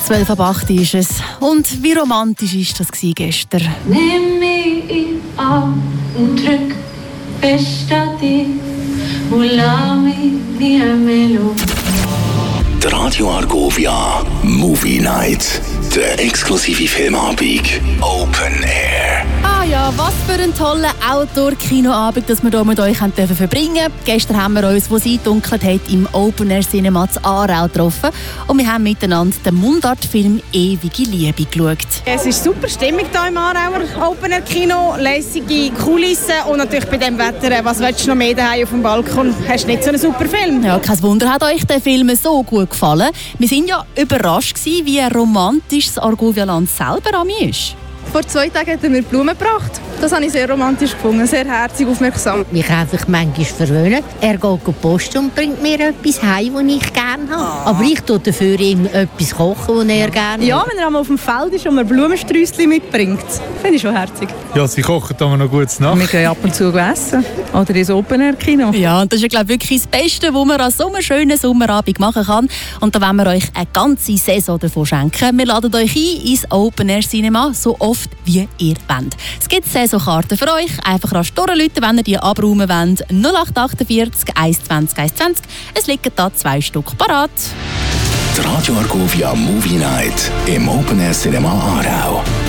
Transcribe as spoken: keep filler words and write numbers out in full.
zwölf ab acht ist es. Und wie romantisch war das gestern? Nimm mich in Arm und drück fest an dich und lass mich nie mehr los. Die Radio Argovia Movie Night. Der exklusive Filmabend. Open Air. Ah ja, was für ein toller Outdoor-Kinoabend, das wir hier mit euch verbringen dürfen. Gestern haben wir uns, wo es eingedunkelt hat, im Open Air Cinema zu Aarau getroffen. Und wir haben miteinander den Mundart-Film «Ewige Liebe» geschaut. Es ist super Stimmung hier im Aarauer Open Air Kino. Lässige Kulissen und natürlich bei diesem Wetter, was willst du noch mehr daheim auf dem Balkon? Hast du nicht so einen super Film? Ja, kein Wunder, hat euch der Film so gut gefallen. Wir waren ja überrascht, wie romantisch das Argovia-Land selber an mir ist. Vor zwei Tagen hat er mir Blumen gebracht. Das habe ich sehr romantisch gefunden, sehr herzig, aufmerksam. Mich einfach manchmal verwöhnen. Er geht Post und bringt mir etwas heim, das ich gerne habe. Ah. Aber ich tue dafür ihm etwas kochen, das er gerne hat. Ja, wenn er einmal auf dem Feld ist und mir Blumensträußchen mitbringt, finde ich schon herzig. Ja, sie kochen da noch gut nach. Wir gehen ab und zu essen. Oder ins Open-Air-Kino. Ja, und das ist, glaube ich, wirklich das Beste, was man an so einem schönen Sommerabend machen kann. Und da wollen wir euch eine ganze Saison davon schenken. Wir laden euch ein ins Open-Air-Cinema, so oft wie ihr wollt. Es gibt Saisonkarten für euch. Einfach rasch durchrufen, wenn ihr die abräumen wollt. null acht achtundvierzig, eins zwanzig, eins zwanzig. Es liegen da zwei Stück parat. Die Radio Argovia Movie Night im Open Air Cinema Aarau.